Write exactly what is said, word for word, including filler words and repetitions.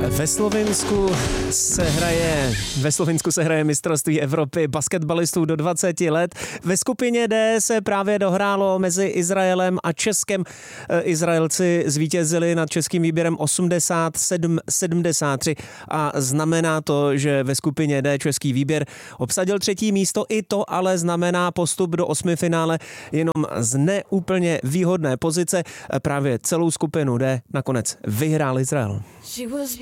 Ve Slovinsku se hraje, ve Slovinsku se hraje mistrovství Evropy basketbalistů do dvaceti let. Ve skupině D se právě dohrálo mezi Izraelem a Českem. Izraelci zvítězili nad českým výběrem osmdesát sedm sedmdesát tři a znamená to, že ve skupině D český výběr obsadil třetí místo. I to ale znamená postup do osmifinále jenom z neúplně výhodné pozice. Právě celou skupinu D nakonec vyhrál Izrael.